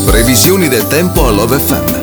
Previsioni del tempo a Love FM.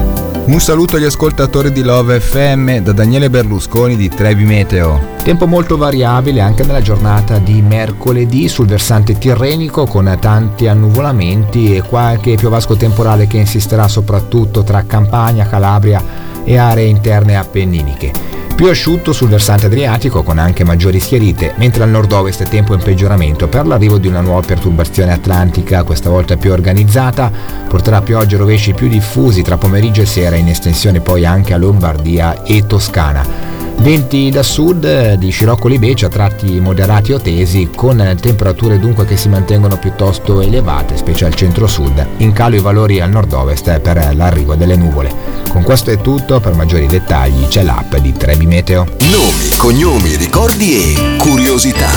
Un saluto agli ascoltatori di Love FM da Daniele Berlusconi di Trevi Meteo. Tempo molto variabile anche nella giornata di mercoledì sul versante tirrenico, con tanti annuvolamenti e qualche piovasco temporale che insisterà soprattutto tra Campania, Calabria e aree interne appenniniche. Più asciutto sul versante adriatico, con anche maggiori schiarite, mentre al nord-ovest è tempo in peggioramento per l'arrivo di una nuova perturbazione atlantica, questa volta più organizzata, porterà piogge e rovesci più diffusi tra pomeriggio e sera, in estensione poi anche a Lombardia e Toscana. Venti da sud di scirocco libeccio a tratti moderati o tesi, con temperature dunque che si mantengono piuttosto elevate, specie al centro-sud, in calo i valori al nord-ovest per l'arrivo delle nuvole. Con questo è tutto, per maggiori dettagli c'è l'app di Trevi Meteo. Nomi, cognomi, ricordi e curiosità.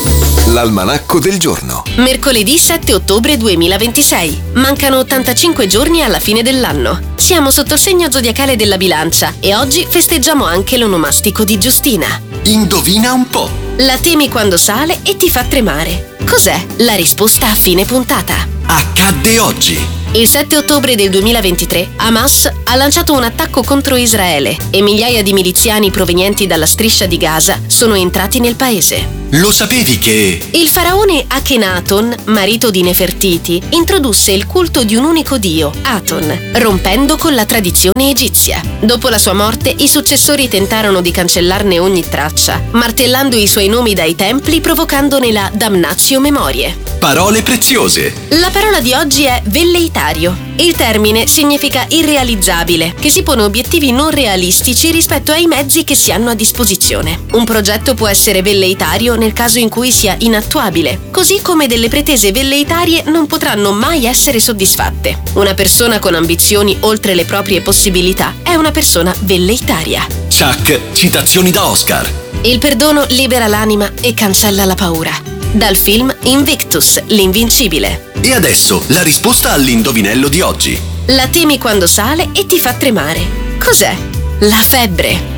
L'almanacco del giorno. Mercoledì 7 ottobre 2026. Mancano 85 giorni alla fine dell'anno. Siamo sotto il segno zodiacale della Bilancia e oggi festeggiamo anche l'onomastico di Giustina. Indovina un po'. La temi quando sale e ti fa tremare. Cos'è? La risposta a fine puntata. Accadde oggi. Il 7 ottobre del 2023 Hamas ha lanciato un attacco contro Israele e migliaia di miliziani provenienti dalla striscia di Gaza sono entrati nel paese. Lo sapevi che... Il faraone Akhenaton, marito di Nefertiti, introdusse il culto di un unico dio, Aton, rompendo con la tradizione egizia. Dopo la sua morte, i successori tentarono di cancellarne ogni traccia, martellando i suoi nomi dai templi, provocandone la damnatio memoriae. Parole preziose. La parola di oggi è velleitario. Il termine significa irrealizzabile, che si pone obiettivi non realistici rispetto ai mezzi che si hanno a disposizione. Un progetto può essere velleitario nel caso in cui sia inattuabile, così come delle pretese velleitarie non potranno mai essere soddisfatte. Una persona con ambizioni oltre le proprie possibilità è una persona velleitaria. Chuck, citazioni da Oscar. Il perdono libera l'anima e cancella la paura. Dal film Invictus, l'invincibile. E adesso la risposta all'indovinello di oggi. La temi quando sale e ti fa tremare. Cos'è? La febbre.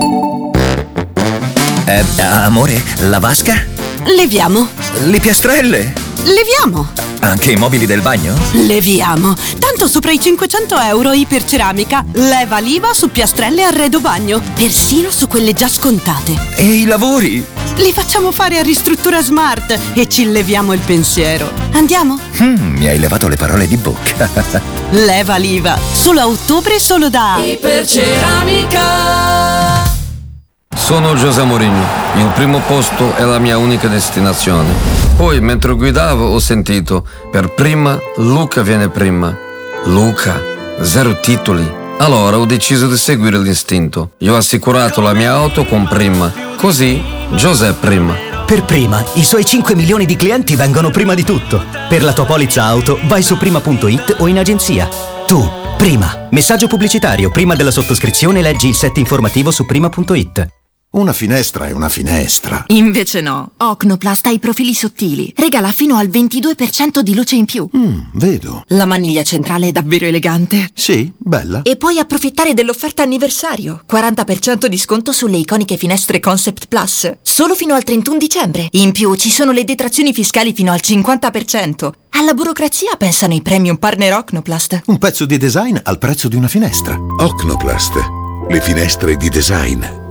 Amore, la vasca? Leviamo. Le piastrelle? Leviamo. Anche i mobili del bagno? Leviamo. Tanto sopra i 500 euro Iperceramica leva l'IVA su piastrelle e arredo bagno, persino su quelle già scontate. E i lavori? Li facciamo fare a Ristruttura Smart e ci leviamo il pensiero. Andiamo? Mi hai levato le parole di bocca. Leva l'IVA. Solo a ottobre, solo da Iperceramica. Sono José Mourinho, il primo posto è la mia unica destinazione. Poi, mentre guidavo, ho sentito, per prima, Luca viene prima. Luca, 0 titoli. Allora ho deciso di seguire l'istinto. Io ho assicurato la mia auto con Prima. Così, José prima. Per Prima, i suoi 5 milioni di clienti vengono prima di tutto. Per la tua polizza auto, vai su prima.it o in agenzia. Tu, Prima. Messaggio pubblicitario. Prima della sottoscrizione leggi il set informativo su prima.it. Una finestra è una finestra. Invece no. Ocnoplast ha i profili sottili. Regala fino al 22% di luce in più. Vedo. La maniglia centrale è davvero elegante. Sì, bella. E puoi approfittare dell'offerta anniversario. 40% di sconto sulle iconiche finestre Concept Plus. Solo fino al 31 dicembre. In più ci sono le detrazioni fiscali fino al 50%. Alla burocrazia pensano i premium partner Ocnoplast. Un pezzo di design al prezzo di una finestra. Ocnoplast. Le finestre di design.